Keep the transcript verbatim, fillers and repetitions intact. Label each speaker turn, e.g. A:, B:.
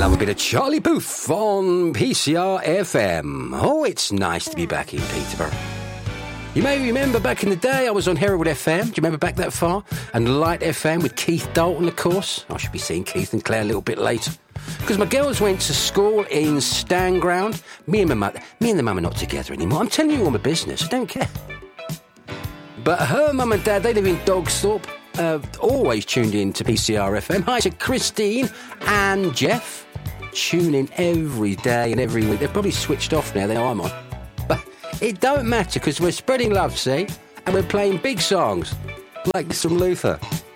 A: Love a bit of Charlie Puth on P C R F M. Oh, it's nice to be back in Peterborough. You may remember back in the day I was on Herald F M. Do you remember back that far? And Light F M with Keith Dalton, of course. I should be seeing Keith and Claire a little bit later. Because my girls went to school in Stanground. Me and my mother, me and the mum are not together anymore. I'm telling you all my business. I don't care. But her mum and dad, they live in Dogsthorpe. Uh, always tuned in to P C R F M. Hi to Christine and Jeff. Tune in every day and every week. They're probably switched off now. They know I'm on. But it don't matter because we're spreading love, see? And we're playing big songs like this from Luther.